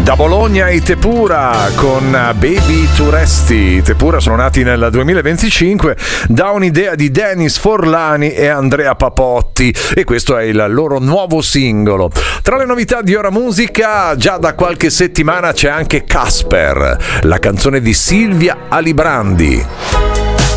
Da Bologna i Tepura con Baby Turesti. I Tepura sono nati nel 2025 da un'idea di Dennis Forlani e Andrea Papotti e questo è il loro nuovo singolo. Tra le novità di Ora Musica, già da qualche settimana c'è anche Casper, la canzone di Silvia Alibrandi.